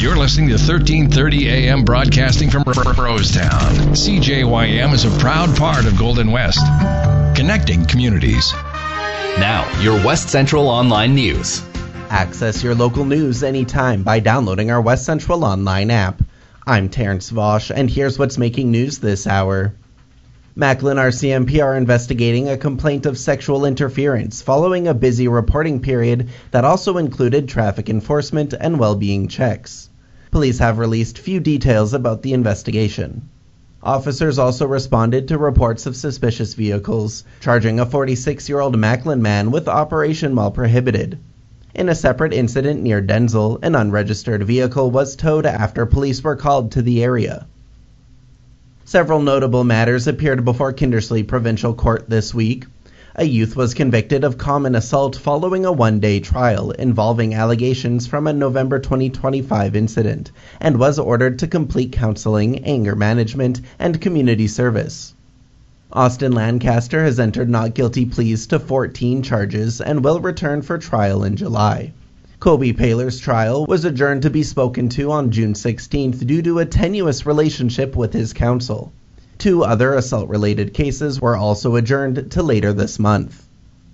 You're listening to 1330 AM broadcasting from Rosetown. CJYM is a proud part of Golden West, connecting communities. Now, your West Central Online News. Access your local news anytime by downloading our West Central Online app. I'm Terrence Vosch, and here's what's making news this hour. Macklin RCMP are investigating a complaint of sexual interference following a busy reporting period that also included traffic enforcement and well-being checks. Police have released few details about the investigation. Officers also responded to reports of suspicious vehicles, charging a 46-year-old Macklin man with operation while prohibited. In a separate incident near Denzel, an unregistered vehicle was towed after police were called to the area. Several notable matters appeared before Kindersley Provincial Court this week. A youth was convicted of common assault following a one-day trial involving allegations from a November 2025 incident, and was ordered to complete counseling, anger management, and community service. Austin Lancaster has entered not guilty pleas to 14 charges and will return for trial in July. Kobe Paylor's trial was adjourned to be spoken to on June 16th due to a tenuous relationship with his counsel. 2 other assault-related cases were also adjourned to later this month.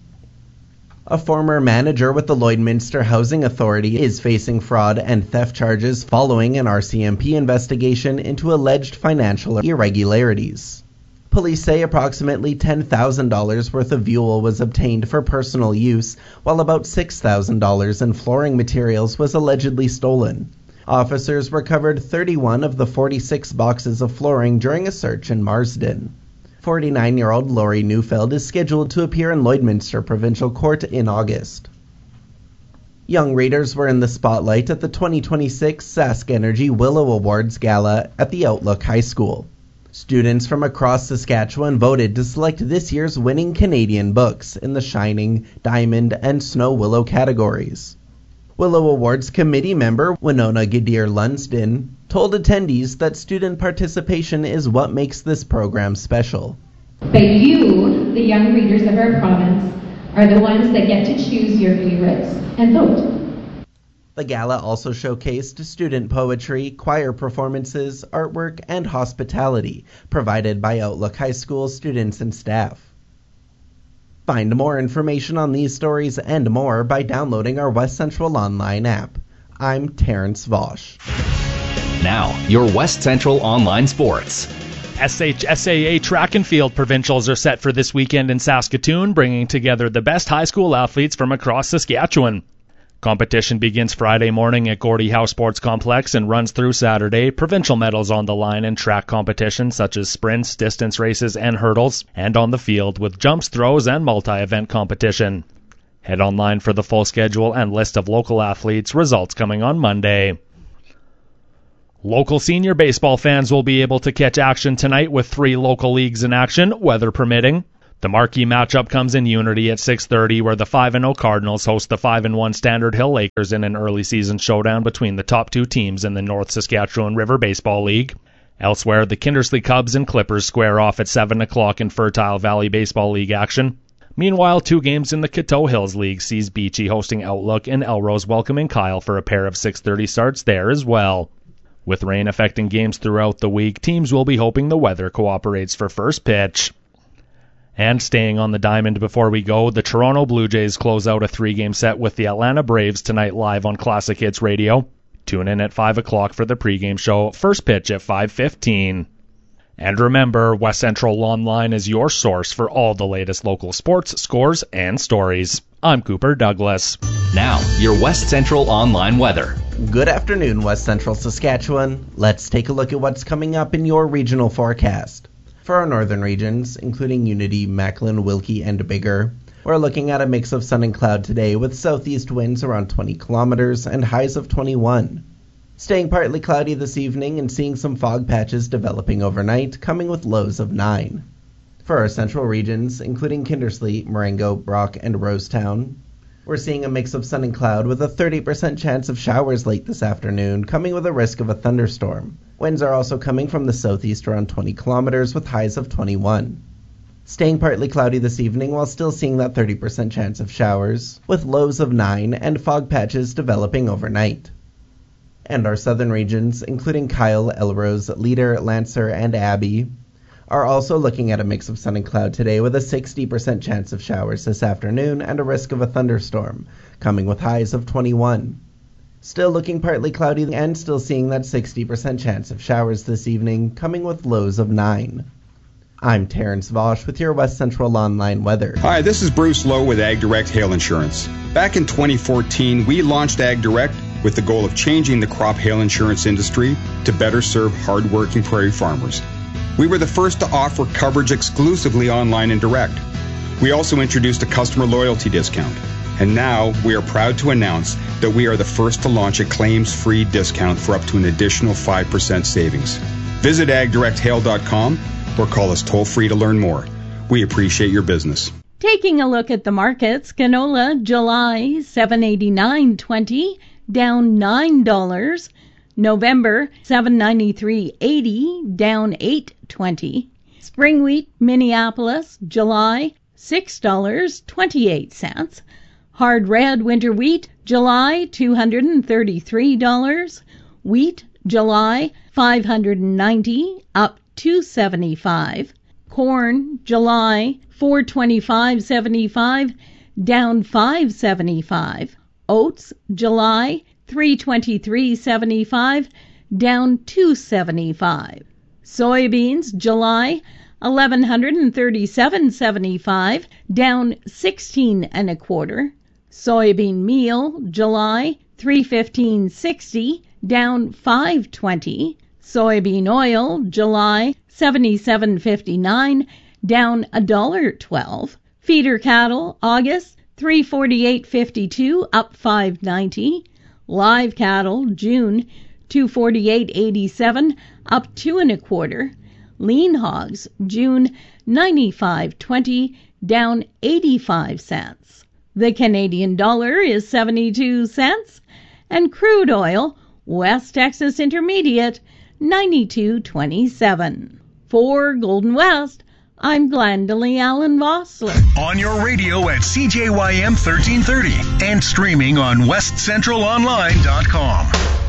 A former manager with the Lloydminster Housing Authority is facing fraud and theft charges following an RCMP investigation into alleged financial irregularities. Police say approximately $10,000 worth of fuel was obtained for personal use, while about $6,000 in flooring materials was allegedly stolen. Officers recovered 31 of the 46 boxes of flooring during a search in Marsden. 49-year-old Laurie Neufeld is scheduled to appear in Lloydminster Provincial Court in August. Young readers were in the spotlight at the 2026 Sask Energy Willow Awards Gala at the Outlook High School. Students from across Saskatchewan voted to select this year's winning Canadian books in the Shining, Diamond, and Snow Willow categories. Willow Awards committee member Winona Gadir Lunsden told attendees that student participation is what makes this program special. But you, the young readers of our province, are the ones that get to choose your favorites and vote. The gala also showcased student poetry, choir performances, artwork, and hospitality provided by Outlook High School students and staff. Find more information on these stories and more by downloading our West Central Online app. I'm Terrence Vosch. Now, your West Central Online Sports. SHSAA track and field provincials are set for this weekend in Saskatoon, bringing together the best high school athletes from across Saskatchewan. Competition begins Friday morning at Gordie Howe Sports Complex and runs through Saturday. Provincial medals on the line in track competition such as sprints, distance races, and hurdles, and on the field with jumps, throws, and multi-event competition. Head online for the full schedule and list of local athletes, results coming on Monday. Local senior baseball fans will be able to catch action tonight with 3 local leagues in action, weather permitting. The marquee matchup comes in Unity at 6:30, where the 5-0 Cardinals host the 5-1 Standard Hill Lakers in an early season showdown between the top 2 teams in the North Saskatchewan River Baseball League. Elsewhere, the Kindersley Cubs and Clippers square off at 7 o'clock in Fertile Valley Baseball League action. Meanwhile, 2 games in the Coteau Hills League sees Beachy hosting Outlook and Elrose welcoming Kyle for a pair of 6:30 starts there as well. With rain affecting games throughout the week, teams will be hoping the weather cooperates for first pitch. And staying on the diamond before we go, the Toronto Blue Jays close out a 3-game set with the Atlanta Braves tonight live on Classic Hits Radio. Tune in at 5 o'clock for the pregame show, first pitch at 5:15. And remember, West Central Online is your source for all the latest local sports, scores, and stories. I'm Cooper Douglas. Now, your West Central Online weather. Good afternoon, West Central Saskatchewan. Let's take a look at what's coming up in your regional forecast. For our northern regions, including Unity, Macklin, Wilkie, and Biggar, we're looking at a mix of sun and cloud today with southeast winds around 20 kilometers and highs of 21. Staying partly cloudy this evening and seeing some fog patches developing overnight, coming with lows of 9. For our central regions, including Kindersley, Marengo, Brock, and Rosetown, we're seeing a mix of sun and cloud with a 30% chance of showers late this afternoon, coming with a risk of a thunderstorm. Winds are also coming from the southeast around 20 kilometers with highs of 21. Staying partly cloudy this evening while still seeing that 30% chance of showers, with lows of 9 and fog patches developing overnight. And our southern regions, including Kyle, Elrose, Leader, Lancer, and Abbey, are also looking at a mix of sun and cloud today with a 60% chance of showers this afternoon and a risk of a thunderstorm, coming with highs of 21. Still looking partly cloudy and still seeing that 60% chance of showers this evening, coming with lows of 9. I'm Terrence Vosch with your West Central Online weather. Hi, this is Bruce Lowe with Ag Direct Hail Insurance. Back in 2014, we launched Ag Direct with the goal of changing the crop hail insurance industry to better serve hard-working prairie farmers. We were the first to offer coverage exclusively online and direct. We also introduced a customer loyalty discount. And now we are proud to announce that we are the first to launch a claims-free discount for up to an additional 5% savings. Visit agdirecthail.com or call us toll-free to learn more. We appreciate your business. Taking a look at the markets, canola July $7.89.20, down $9. November $7.93.80, down $8.20. Spring wheat Minneapolis July $6.28. Hard red winter wheat July $233. Wheat July $590, up $2.75. Corn July $425.75, down $5.75. Oats July $323.75, down $2.75. Soybeans July $1,137.75, down 16 1/4. Soybean meal July $315.60, down $5.20. Soybean oil July $77.59, down $1.12. Feeder cattle August $348.52, up $5.90. Live cattle June $248.87, up 2 1/4. Lean hogs June $95.20, down 85 cents. The Canadian dollar is 72 cents, and crude oil West Texas Intermediate 92.27. For Golden West, I'm Glendalee Allen Vossler. On your radio at CJYM 1330 and streaming on westcentralonline.com.